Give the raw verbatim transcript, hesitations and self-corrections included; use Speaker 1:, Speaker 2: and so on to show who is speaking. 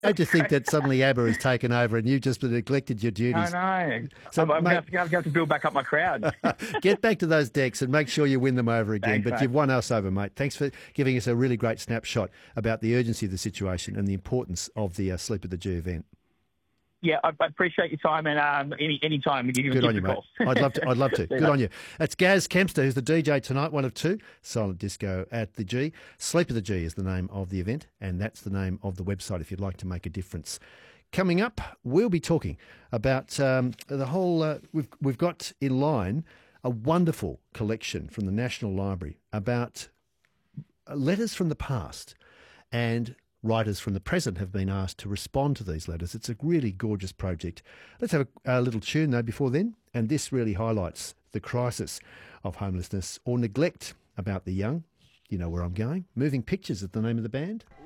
Speaker 1: How'd you think that suddenly ABBA has taken over and you've just neglected your duties?
Speaker 2: I know.
Speaker 1: So,
Speaker 2: I'm, I'm
Speaker 1: mate-
Speaker 2: going to have to build back up my crowd.
Speaker 1: Get back to those decks and make sure you win them over again.
Speaker 2: Thanks,
Speaker 1: but
Speaker 2: mate.
Speaker 1: you've won us over, mate. Thanks for giving us a really great snapshot about the urgency of the situation and the importance of the uh, Sleep of the G event.
Speaker 2: Yeah, I, I appreciate your time, and um, any any time you give
Speaker 1: Good
Speaker 2: give
Speaker 1: on you,
Speaker 2: us a
Speaker 1: mate.
Speaker 2: call.
Speaker 1: I'd love to. I'd love to. Good on you. That's Gaz Kempster, who's the D J tonight, one of two, Silent Disco at the G. Sleep of the G is the name of the event, and that's the name of the website if you'd like to make a difference. Coming up, we'll be talking about um, the whole. Uh, we've we've got in line a wonderful collection from the National Library about letters from the past, and writers from the present have been asked to respond to these letters. It's a really gorgeous project. Let's have a, a little tune, though, before then. And this really highlights the crisis of homelessness or neglect about the young. You know where I'm going. Moving Pictures is the name of the band.